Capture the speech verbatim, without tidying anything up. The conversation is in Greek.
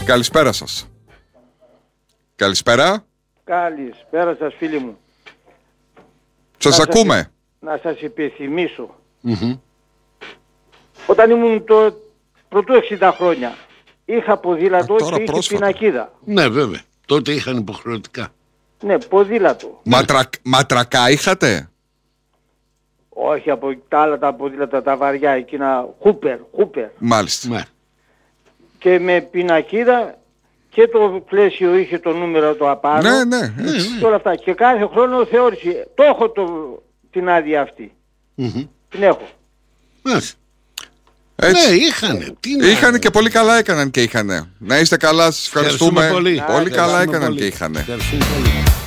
Καλησπέρα σας. Καλησπέρα. Καλησπέρα σας φίλοι μου. Σας να ακούμε. Σας, να σας υπενθυμίσω. Mm-hmm. Όταν ήμουν το πρωτού εξήντα χρόνια είχα ποδήλατο Α, και είχε πρόσφατα. πινακίδα. Ναι, βέβαια. Τότε είχαν υποχρεωτικά. Ναι, ποδήλατο. Ματρα... Ματρακά είχατε? Όχι από τα άλλα τα ποδήλατα τα βαριά εκείνα. Χούπερ, χούπερ. Μάλιστα. Ναι. Και με πινακίδα και το πλαίσιο είχε το νούμερο το απάνω. Ναι, ναι, έτσι. Και όλα αυτά. Και κάθε χρόνο θεώρηση. Το έχω το, την άδεια αυτή. Mm-hmm. Την έχω. Έτσι. έτσι. Ναι, είχανε. Τι να... Είχανε και πολύ καλά έκαναν και είχανε. Να είστε καλά, σας ευχαριστούμε. Ευχαριστούμε πολύ. Πολύ καλά Ευχαριστούμε έκαναν πολύ. και είχανε. Ευχαριστούμε πολύ.